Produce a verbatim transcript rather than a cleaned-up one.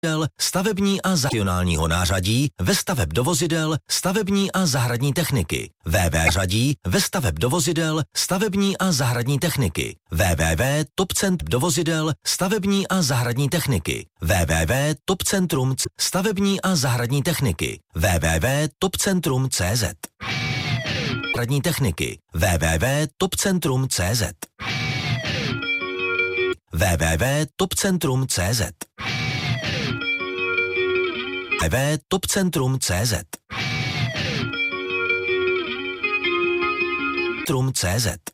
stavební a zahrádního nářadí ve staveb do vozidel, stavební a zahradní techniky. W W W řadí ve staveb do vozidel, stavební a zahradní techniky. W W W tečka topcentrum do vozidel, stavební a zahradní techniky. W W W tečka topcentrum stavební a zahradní techniky. W W W tečka topcentrum tečka cé zet. Zahradní techniky. W W W tečka topcentrum tečka cé zet. w w w tečka topcentrum tečka cé zet. w w w tečka topcentrum tečka cé zet. Trum tečka cé zet.